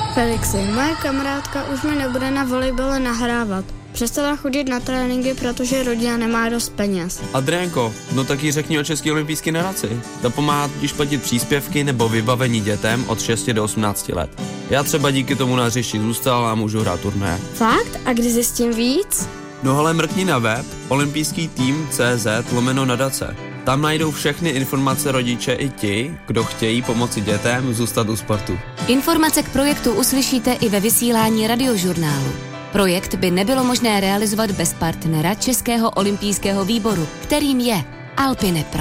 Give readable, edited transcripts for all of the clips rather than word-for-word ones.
Felixi, moje kamarádka už mi nebude na volejbale nahrávat. Přestala chodit na tréninky, protože rodina nemá dost peněz. Adriánko, no tak jí řekni o České olympijské nadaci. Ta pomáhá totiž platit příspěvky nebo vybavení dětem od 6 do 18 let. Já třeba díky tomu na hřišti zůstal a můžu hrát turnaje. Fakt? A kdy zjistím víc? No ale mrkni na web olympijský-tým.cz/nadace. Tam najdou všechny informace rodiče i ti, kdo chtějí pomoci dětem zůstat u sportu. Informace k projektu uslyšíte i ve vysílání Radiožurnálu. Projekt by nebylo možné realizovat bez partnera Českého olympijského výboru, kterým je Alpinepro.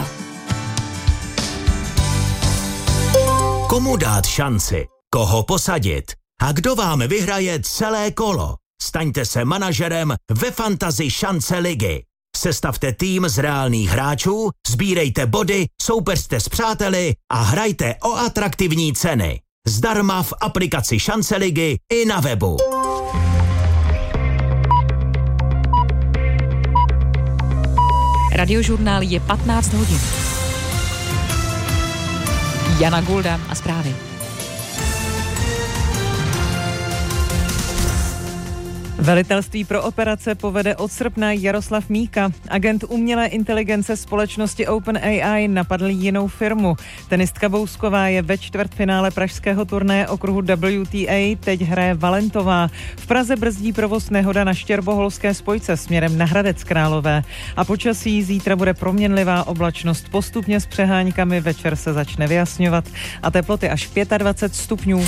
Komu dát šanci? Koho posadit? A kdo vám vyhraje celé kolo? Staňte se manažerem ve Fantasy šance ligy. Sestavte tým z reálných hráčů, sbírejte body, soupeřte s přáteli a hrajte o atraktivní ceny. Zdarma v aplikaci Šance ligy i na webu. Radiožurnál je 15 hodin. Jana Gulda a zprávy. Velitelství pro operace povede od srpna Jaroslav Míka. Agent umělé inteligence společnosti OpenAI napadl jinou firmu. Tenistka Bousková je ve čtvrtfinále pražského turnaje okruhu WTA, teď hraje Valentová. V Praze brzdí provoz nehoda na štěrboholské spojce směrem na Hradec Králové. A počasí zítra bude proměnlivá oblačnost postupně s přeháňkami, večer se začne vyjasňovat a teploty až 25 stupňů.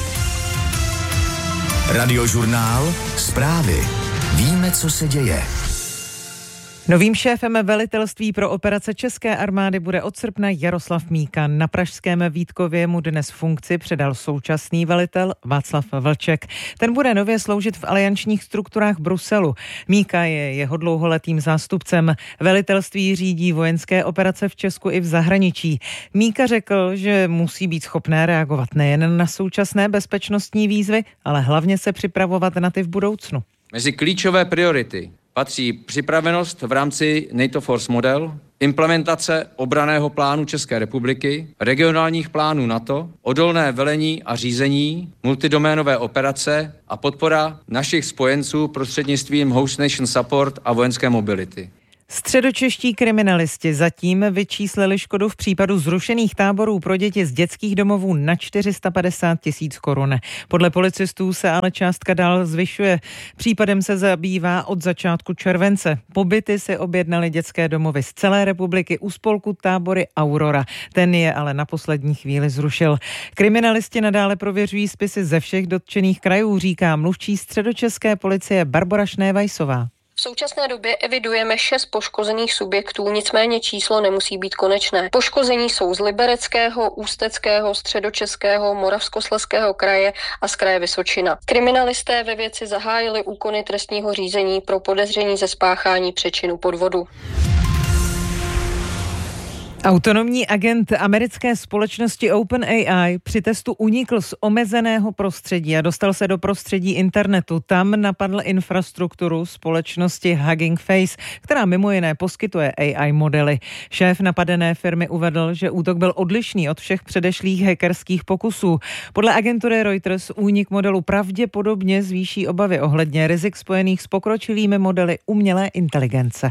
Radiožurnál, zprávy. Víme, co se děje. Novým šéfem velitelství pro operace České armády bude od srpna Jaroslav Míka. Na pražském Vítkově mu dnes funkci předal současný velitel Václav Vlček. Ten bude nově sloužit v aliančních strukturách Bruselu. Míka je jeho dlouholetým zástupcem. Velitelství řídí vojenské operace v Česku i v zahraničí. Míka řekl, že musí být schopné reagovat nejen na současné bezpečnostní výzvy, ale hlavně se připravovat na ty v budoucnu. Mezi klíčové priority patří připravenost v rámci NATO Force Model, implementace obranného plánu České republiky, regionálních plánů NATO, odolné velení a řízení, multidoménové operace a podpora našich spojenců prostřednictvím Host Nation Support a vojenské mobility. Středočeští kriminalisti zatím vyčíslili škodu v případu zrušených táborů pro děti z dětských domovů na 450 000 korun. Podle policistů se ale částka dál zvyšuje. Případem se zabývá od začátku července. Pobyty si objednali dětské domovy z celé republiky u spolku Tábory Aurora. Ten je ale na poslední chvíli zrušil. Kriminalisti nadále prověřují spisy ze všech dotčených krajů, říká mluvčí středočeské policie Barbora Šnévajsová. V současné době evidujeme 6 poškozených subjektů, nicméně číslo nemusí být konečné. Poškození jsou z Libereckého, Ústeckého, Středočeského, Moravskoslezského kraje a z kraje Vysočina. Kriminalisté ve věci zahájili úkony trestního řízení pro podezření ze spáchání přečinu podvodu. Autonomní agent americké společnosti OpenAI při testu unikl z omezeného prostředí a dostal se do prostředí internetu. Tam napadl infrastrukturu společnosti Hugging Face, která mimo jiné poskytuje AI modely. Šéf napadené firmy uvedl, že útok byl odlišný od všech předešlých hackerských pokusů. Podle agentury Reuters únik modelu pravděpodobně zvýší obavy ohledně rizik spojených s pokročilými modely umělé inteligence.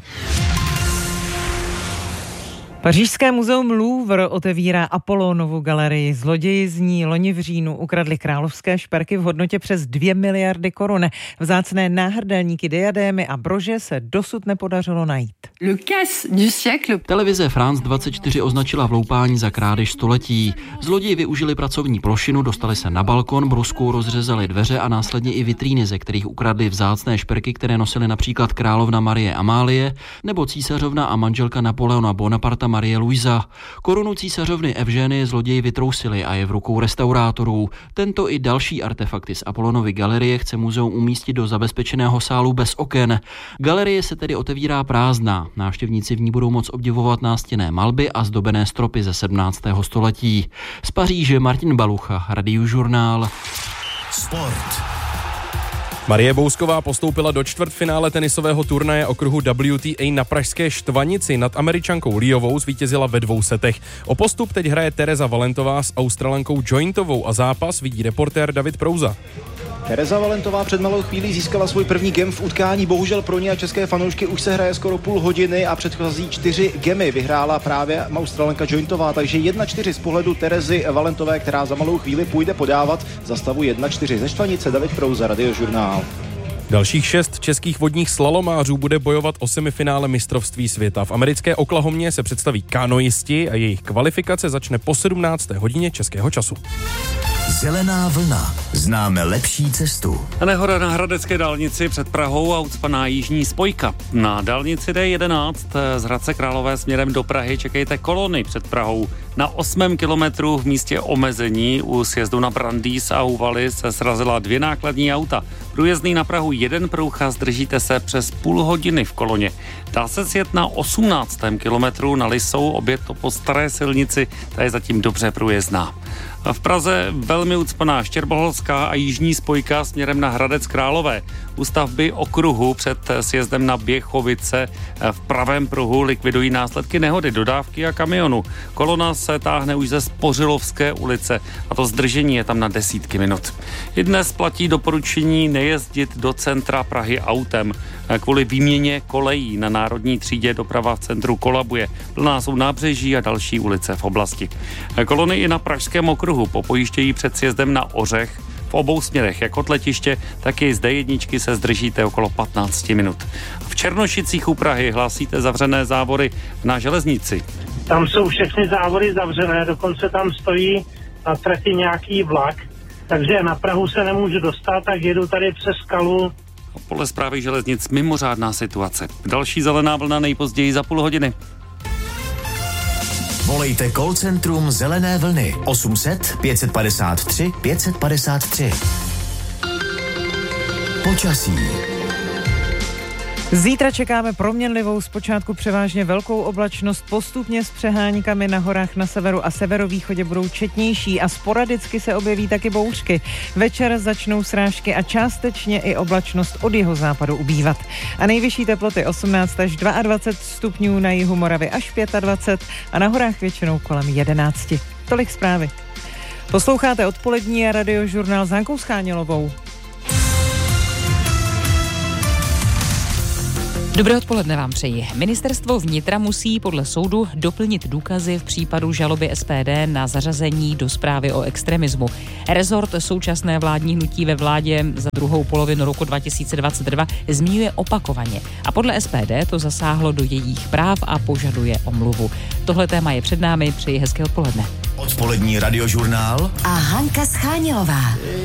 Pařížské muzeum Louvre otevírá Apollonovu galerii. Zloději z ní loni v říjnu ukradli královské šperky v hodnotě přes 2 miliardy korun. Vzácné náhrdelníky, diadémy a brože se dosud nepodařilo najít. Televize France 24 označila vloupání za krádež století. Zloději využili pracovní plošinu, dostali se na balkon, bruskou rozřezali dveře a následně i vitríny, ze kterých ukradli vzácné šperky, které nosily například královna Marie Amálie nebo císařovna a manželka Napoleona Bonaparta Marie Luisa. Korunu císařovny Evženy zloději vytrousili a je v rukou restaurátorů. Tento i další artefakty z Apollonovy galerie chce muzeum umístit do zabezpečeného sálu bez oken. Galerie se tedy otevírá prázdná. Návštěvníci v ní budou moct obdivovat nástěnné malby a zdobené stropy ze 17. století. Z Paříže Martin Balucha, Radiožurnál. Sport. Marie Bousková postoupila do čtvrtfinále tenisového turnaje okruhu WTA na pražské Štvanici. Nad Američankou Liovou zvítězila ve 2 setech. O postup teď hraje Tereza Valentová s Australankou Jointovou a zápas vidí reportér David Prouza. Tereza Valentová před malou chvílí získala svůj první gem v utkání. Bohužel pro ní a české fanoušky už se hraje skoro půl hodiny a předchozí 4 gemy vyhrála právě Australanka Jointová, takže 1-4 z pohledu Terezy Valentové, která za malou chvíli půjde podávat za stavu 1-4. Ze Štvanice David Prouza, Radiožurnál. Dalších 6 českých vodních slalomářů bude bojovat o semifinále mistrovství světa. V americké Oklahomě se představí kanoisti a jejich kvalifikace začne po 17. hodině českého času. Zelená vlna. Známe lepší cestu. Nehoda na hradecké dálnici před Prahou a ucpaná jížní spojka. Na dálnici D11 z Hradce Králové směrem do Prahy čekejte kolony před Prahou. Na 8. kilometru v místě omezení u sjezdu na Brandýs a Úvaly se srazila 2 nákladní auta. Průjezdný na Prahu 1 pruh a zdržíte se přes půl hodiny v koloně. Dá se sjet na 18. kilometru na Lisou, opět to po staré silnici, ta je zatím dobře průjezdná. V Praze velmi ucpaná Štěrboholská a jižní spojka směrem na Hradec Králové. U stavby okruhu před sjezdem na Běchovice v pravém pruhu likvidují následky nehody dodávky a kamionu. Kolona se táhne už ze Spořilovské ulice a to zdržení je tam na desítky minut. I dnes platí doporučení nejezdit do centra Prahy autem. Kvůli výměně kolejí na národní třídě doprava v centru kolabuje. Plná jsou Nábřeží a další ulice v oblasti. Kolony i na pražském okruhu popojíždějí před sjezdem na Ořech v obou směrech, jak od letiště, tak i z D1 se zdržíte okolo 15 minut. V Černošicích u Prahy hlásíte zavřené závory na železnici. Tam jsou všechny závory zavřené, dokonce tam stojí na trati nějaký vlak, takže na Prahu se nemůžu dostat, tak jedu tady přes Skalu. Podle zprávy železnic mimořádná situace. Další zelená vlna nejpozději za půl hodiny. Volejte call centrum Zelené vlny 800 553 553. Počasí. Zítra čekáme proměnlivou, zpočátku převážně velkou oblačnost, postupně s přeháňkami na horách na severu a severovýchodě budou četnější a sporadicky se objeví taky bouřky. Večer začnou srážky a částečně i oblačnost od jihozápadu ubývat. A nejvyšší teploty 18 až 22 stupňů, na jihu Moravy až 25 a na horách většinou kolem 11. Tolik zprávy. Posloucháte odpolední Radiožurnál s Hankou Schánělovou. Dobré odpoledne vám přeji. Ministerstvo vnitra musí podle soudu doplnit důkazy v případu žaloby SPD na zařazení do zprávy o extremismu. Rezort současné vládní hnutí ve vládě za druhou polovinu roku 2022 zmiňuje opakovaně a podle SPD to zasáhlo do jejich práv a požaduje omluvu. Tohle téma je před námi, přeji hezké odpoledne. Odpolední Radiožurnál a Hanka Schánělová.